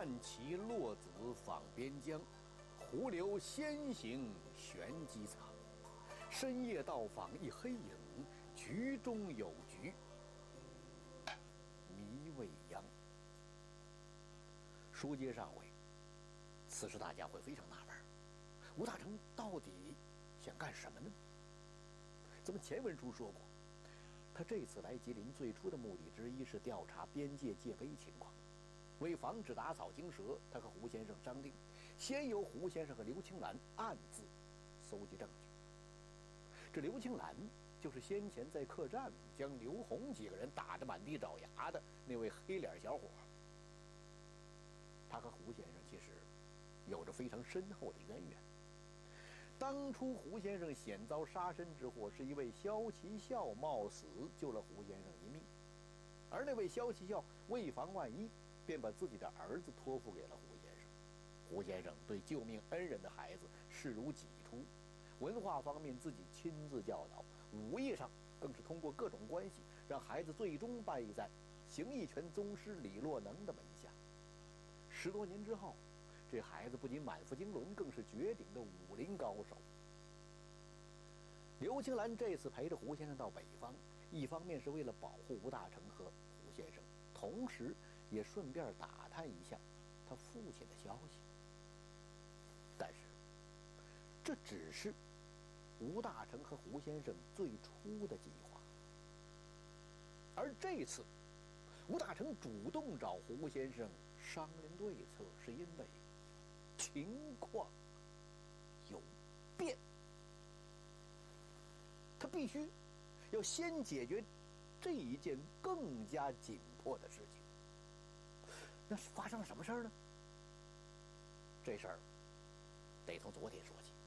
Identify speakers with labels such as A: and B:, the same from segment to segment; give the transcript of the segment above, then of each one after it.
A: 战旗落子访边疆，胡留先行悬机藏。深夜到访一黑影，局中有局，迷未央。书接上回，此时大家会非常纳闷，吴大成到底想干什么呢？咱们前文书说过，他这次来吉林最初的目的之一是调查边界戒备情况。为防止打草惊蛇，他和胡先生商定，先由胡先生和刘青兰暗自搜集证据。这刘青兰就是先前在客栈将刘洪几个人打得满地找牙的那位黑脸小伙。他和胡先生其实有着非常深厚的渊源。当初胡先生险遭杀身之祸，是一位萧其孝冒死救了胡先生一命，而那位萧其孝为防万一，便把自己的儿子托付给了胡先生。胡先生对救命恩人的孩子视如己出，文化方面自己亲自教导，武艺上更是通过各种关系，让孩子最终拜在形意拳宗师李洛能的门下。10多年之后，这孩子不仅满腹经纶，更是绝顶的武林高手。刘青兰这次陪着胡先生到北方，一方面是为了保护吴大成和胡先生，同时也顺便打探一下他父亲的消息。但是这只是吴大成和胡先生最初的计划，而这次吴大成主动找胡先生商量对策，是因为情况有变，他必须要先解决这一件更加紧迫的事情。那是发生了什么事儿呢？这事儿得从昨天说起。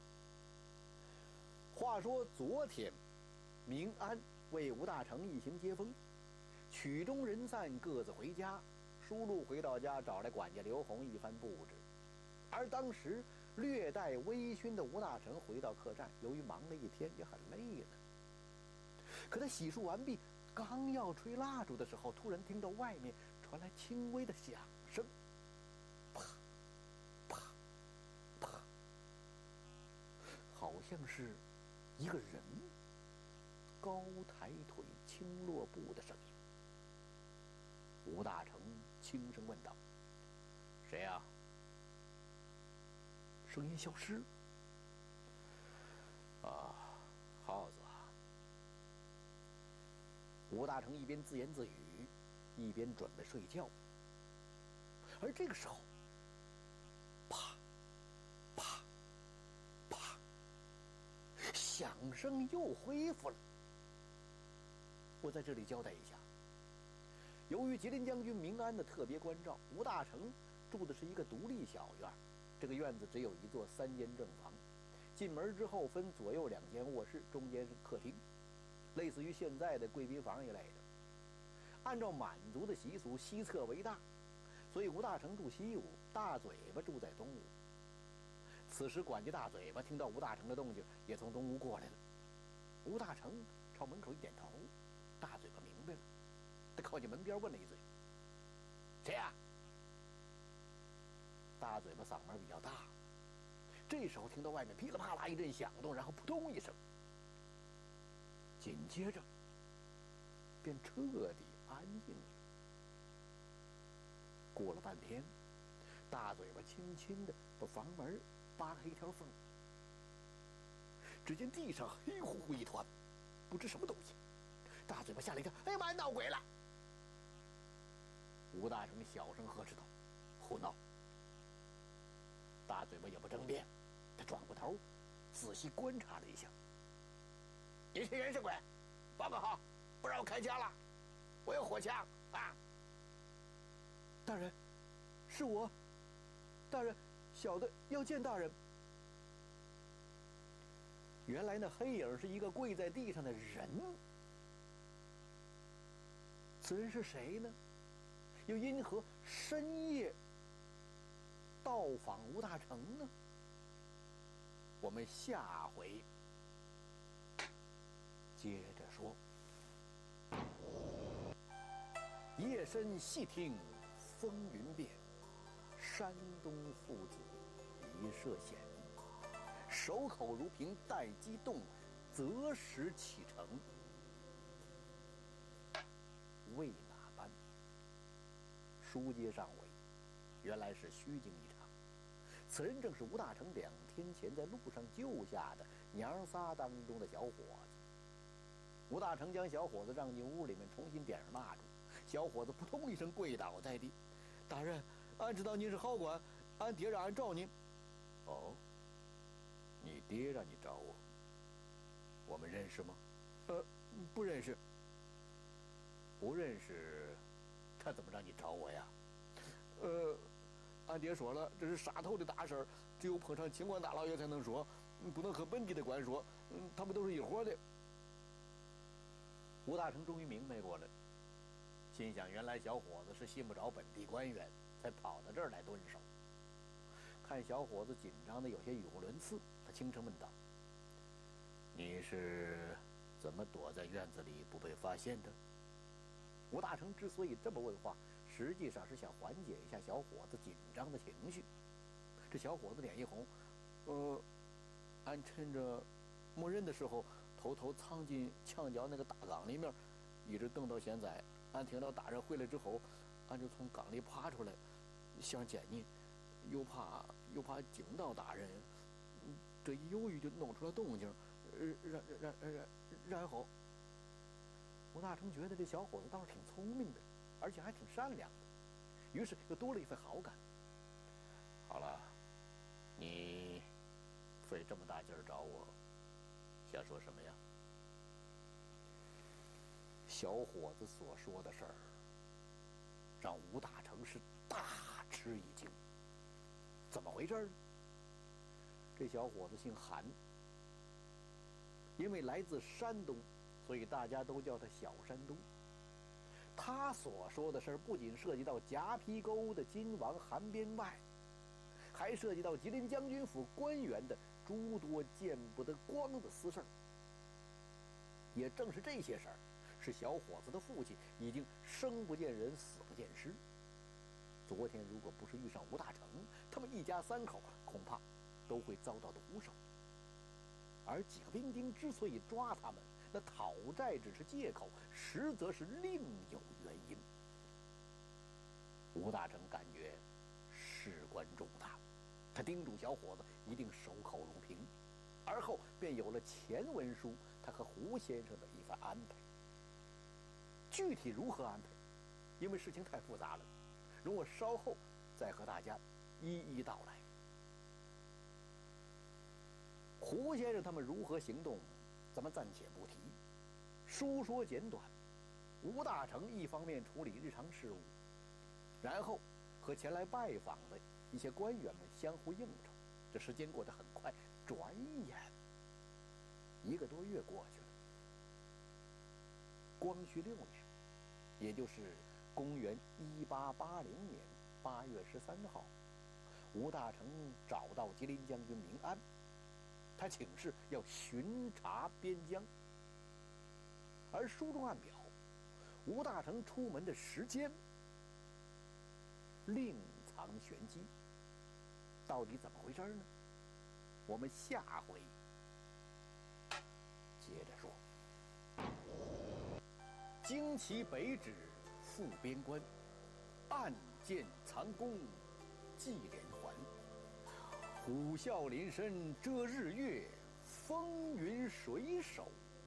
A: 话说昨天，明安为吴大成一行接风，曲终人散，各自回家。叔禄回到家，找来管家刘洪一番布置。而当时略带微醺的吴大成回到客栈，由于忙了一天也很累了。可他洗漱完毕，刚要吹蜡烛的时候，突然听到外面传来轻微的响声，啪啪啪，好像是一个人高抬腿轻落步的声音。吴大成轻声问道：“谁呀？”声音消失。耗子啊！吴大成一边自言自语，一边准备睡觉。而这个时候，啪啪啪，响声又恢复了。我在这里交代一下，由于吉林将军明安的特别关照，吴大成住的是一个独立小院。这个院子只有一座3间正房，进门之后分左右2间卧室，中间是客厅，类似于现在的贵宾房一类的。按照满族的习俗，西侧为大，所以吴大成住西屋，大嘴巴住在东屋。此时管家大嘴巴听到吴大成的动静，也从东屋过来了。吴大成朝门口一点头，大嘴巴明白了，他靠近门边问了一嘴：“谁呀？”大嘴巴嗓门比较大，这时候听到外面噼里啪啦一阵响动，然后扑通一声，紧接着便彻底安静了。过了半天，大嘴巴轻轻地把房门扒开一条缝，只见地上黑乎乎一团，不知什么东西。大嘴巴吓了一跳：“哎呀妈呀，闹鬼了！”吴大成小声呵斥道：“胡闹！”大嘴巴也不争辩，他转过头仔细观察了一下：“你是人是鬼？报告好，不让我开枪了，我有火枪啊！”“大人，是我，大人，小的要见大人。”原来那黑影是一个跪在地上的人。此人是谁呢？又因何深夜到访吴大成呢？我们下回接着说。夜深细听风云变， 山东父子一涉险，守口如瓶，待机动，择时启程。为哪般？书接上回，原来是虚惊一场。此人正是吴大成2天前在路上救下的娘仨当中的小伙子。吴大成将小伙子让进屋里面，重新点上蜡烛。小伙子扑通一声跪倒在地：“大人，俺知道您是好官，俺爹让俺找您。”“哦，你爹让你找我？我们认识吗？”“不认识。”“不认识，他怎么让你找我呀？”“俺爹说了，这是杀头的大事儿，只有碰上清官大老爷才能说，不能和本地的官说，他们都是一伙的。”吴大成终于明白过来，心想原来小伙子是信不着本地官员，才跑到这儿来蹲守。看小伙子紧张的有些语无伦次，他轻声问道：“你是怎么躲在院子里不被发现的？”吴大成之所以这么问话，实际上是想缓解一下小伙子紧张的情绪。这小伙子脸一红：“俺趁着没人的时候，偷偷藏进墙角那个大缸里面，一直等到现在。俺听到大人回来之后，俺就从缸里爬出来，想见你，又怕惊到大人，这一犹豫就弄出了动静，然后。”吴大成觉得这小伙子倒是挺聪明的，而且还挺善良的，于是又多了一份好感。“好了，你费这么大劲儿找我，想说什么呀？”小伙子所说的事儿，让吴大成是大吃一惊。怎么回事呢？这小伙子姓韩，因为来自山东，所以大家都叫他小山东。他所说的事儿不仅涉及到夹皮沟的金王韩边外，还涉及到吉林将军府官员的诸多见不得光的私事儿。也正是这些事儿，使小伙子的父亲已经生不见人，死不见尸。昨天如果不是遇上吴大成，他们一家3口恐怕都会遭到毒手。而几个兵丁之所以抓他们，那讨债只是借口，实则是另有原因。吴大成感觉事关重大，他叮嘱小伙子一定守口如瓶，而后便有了前文书他和胡先生的一番安排。具体如何安排，因为事情太复杂了，容我稍后再和大家一一道来。胡先生他们如何行动，咱们暂且不提。书说简短，吴大成一方面处理日常事务，然后和前来拜访的一些官员们相互应酬。这时间过得很快，转眼1个多月过去了。光绪6年，也就是公元1880年8月13号，吴大成找到吉林将军明安，他请示要巡查边疆。而书中暗表，吴大成出门的时间另藏玄机，到底怎么回事呢？我们下回接着说。旌旗北指赴边关，暗箭藏弓系连环。虎啸林深遮日月，风云水手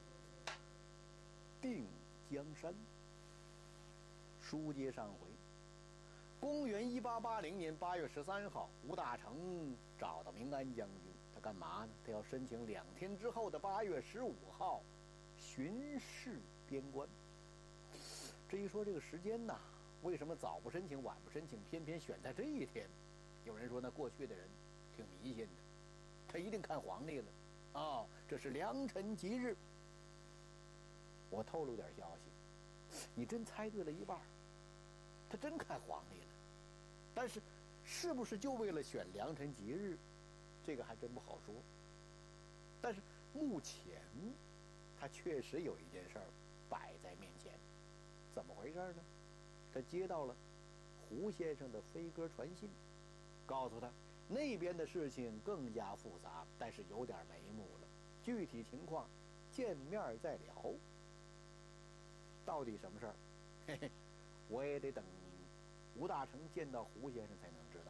A: 定江山。书接上回，公元1880年8月13号，吴大成找到明安将军，他干嘛呢？他要申请2天之后的8月15号巡视边关。至于说这个时间呢，为什么早不申请晚不申请，偏偏选在这一天？有人说那过去的人挺迷信的，他一定看皇帝了这是良辰吉日。我透露点消息，你真猜对了一半，他真看皇帝了。但是是不是就为了选良辰吉日，这个还真不好说。但是目前他确实有一件事儿摆在面前。怎么回事呢？他接到了胡先生的飞鸽传信， 告诉他那边的事情更加复杂，但是有点眉目了，具体情况见面再聊。到底什么事儿？嘿嘿，我也得等吴大成见到胡先生才能知道。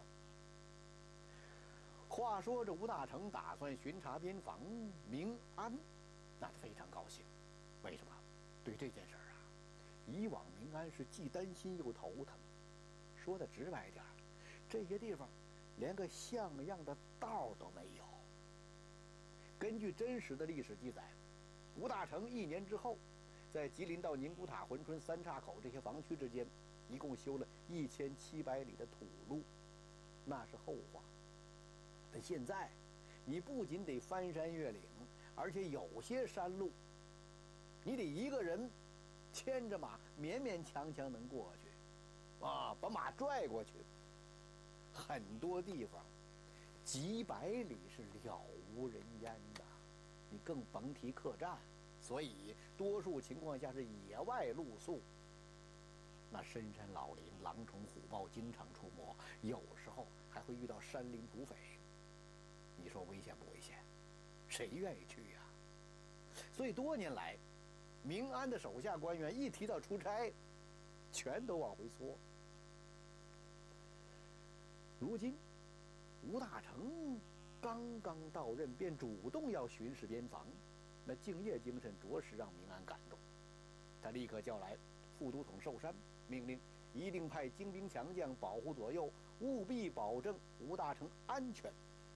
A: 话说这吴大成打算巡查边防，明安那非常高兴。为什么？对这件事儿啊，以往明安是既担心又头疼。说的直白点儿，这些地方连个像样的道都没有。根据真实的历史记载，吴大成1年之后，在吉林到宁古塔、珲春、三岔口这些防区之间，一共修了1700里的土路，那是后话。但现在，你不仅得翻山越岭，而且有些山路，你得一个人牵着马，勉勉强强能过去，把马拽过去。很多地方几百里是了无人烟的，你更甭提客栈。所以多数情况下是野外露宿。那深山老林、狼虫虎豹经常出没，有时候还会遇到山林土匪。你说危险不危险？谁愿意去呀？所以多年来，明安的手下官员一提到出差，全都往回缩。如今吴大成刚刚到任，便主动要巡视边防，那敬业精神着实让明安感动。他立刻叫来副都统寿山，命令一定派精兵强将保护左右，务必保证吴大成安全。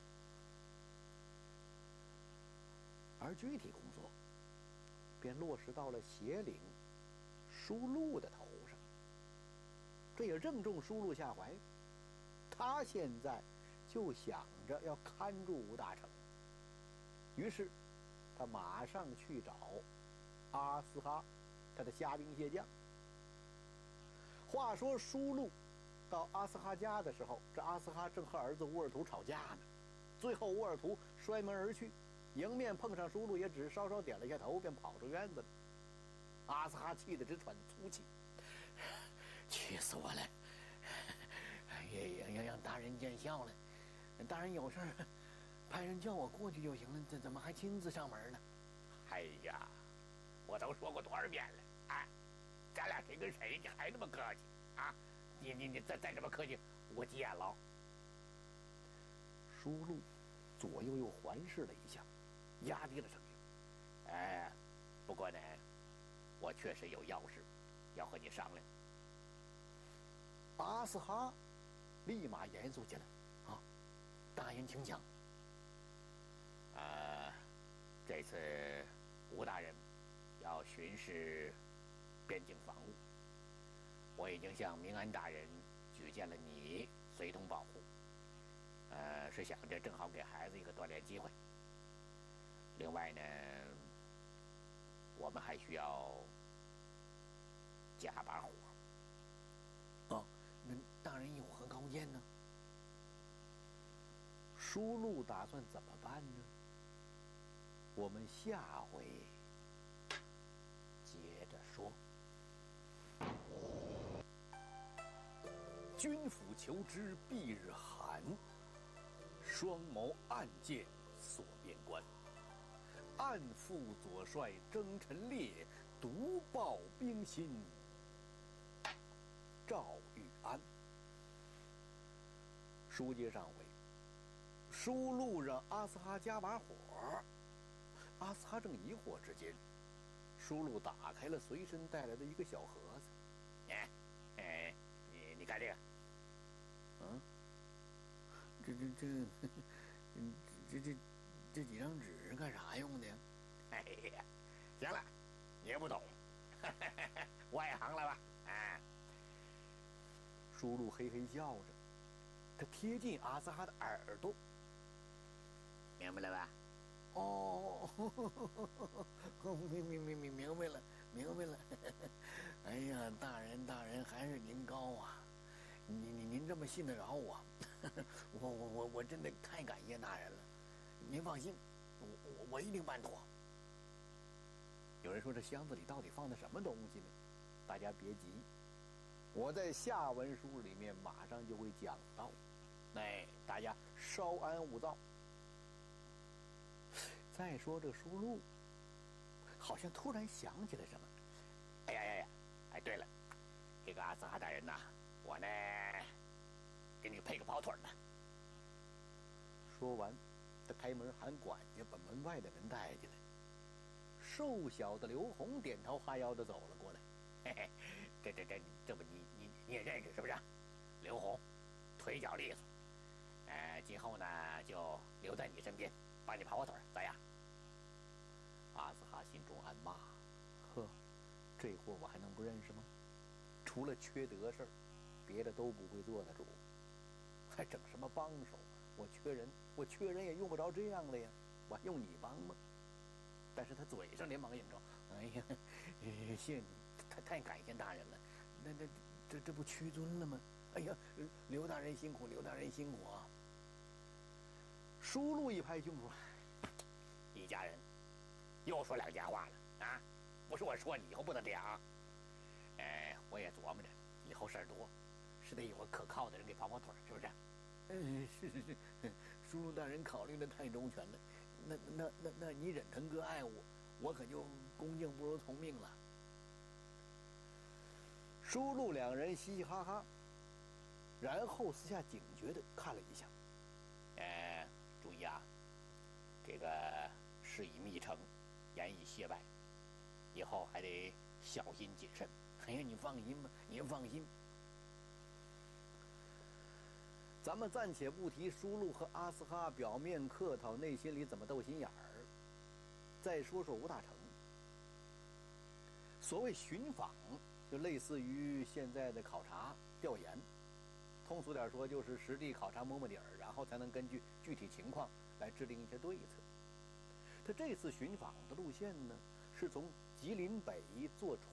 A: 而具体工作便落实到了协领舒禄的头上，这也正中舒禄下怀。他现在就想着要看住吴大成，于是他马上去找阿斯哈，他的虾兵蟹将。话说舒禄到阿斯哈家的时候，这阿斯哈正和儿子乌尔图吵架呢，最后乌尔图摔门而去，迎面碰上舒禄，也只稍稍点了一下头，便跑出院子了。阿斯哈气得直喘粗气，气死我了！也让大人见笑了。大人有事儿，派人叫我过去就行了，怎么还亲自上门呢？哎呀，我都说过多少遍了啊！咱俩谁跟谁，你还那么客气啊？你再这么客气，我急眼了。舒禄左右又环视了一下，压低了声音：“不过呢，我确实有要事要和你商量。”阿斯哈立马严肃起来：“大人请讲。”这次吴大人要巡视边境防务，我已经向明安大人举荐了你随同保护，是想着正好给孩子一个锻炼机会。另外呢，我们还需要加把火。那大人有何高见呢？舒禄打算怎么办呢？我们下回接着说。君府求之蔽日寒，双眸暗箭锁边关。暗负左帅征陈烈，独抱兵心赵玉安。书接上回，舒禄让阿斯哈加把火，阿斯哈正疑惑之间，舒禄打开了随身带来的一个小盒子。你看这个，这几张纸干啥用的呀？哎呀，行了，你也不懂，外行了吧？舒禄嘿嘿笑着，他贴近阿斯哈的耳朵，明白了吧？明白了，明白了。哎呀，大人还是您高啊！您这么信得着我，我真的太感谢大人了。您放心，我一定办妥。有人说这箱子里到底放的什么东西呢？大家别急，我在下文书里面马上就会讲到。 哎，大家稍安勿躁。再说这叔禄，好像突然想起来什么，哎呀呀呀，哎，对了，这个阿斯哈大人呐，我呢，给你配个跑腿呢。说完，他开门喊管家把门外的人带进来。瘦小的刘洪点头哈腰的走了过来，嘿嘿，这不你也认识是不是？刘洪，腿脚利索，今后呢就留在你身边，帮你跑跑腿，咋样？阿斯哈心中暗骂：呵，这货我还能不认识吗？除了缺德事儿，别的都不会做的主，还整什么帮手？我缺人也用不着这样的呀，我还用你帮吗？但是他嘴上连忙应着：哎呀，谢你，太感谢大人了。这不屈尊了吗？哎呀，刘大人辛苦，刘大人辛苦啊！叔禄一拍胸脯：一家人又说两家话了啊！不是我说你以后不能这样啊！我也琢磨着，以后事儿多，是得有个可靠的人给跑跑腿，是不是？是，叔禄大人考虑的太周全了。那你忍疼哥爱我可就恭敬不如从命了。叔禄两人嘻嘻哈哈，然后私下警觉地看了一下，注意啊，这个事已密成，言已谢拜，以后还得小心谨慎。哎呀，你放心吧，您放心。咱们暂且不提叔禄和阿斯哈表面客套，内心里怎么斗心眼儿。再说说吴大成，所谓寻访，就类似于现在的考察调研，通俗点说就是实地考察摸摸底儿，然后才能根据具体情况来制定一些对策。他这次寻访的路线呢，是从吉林北坐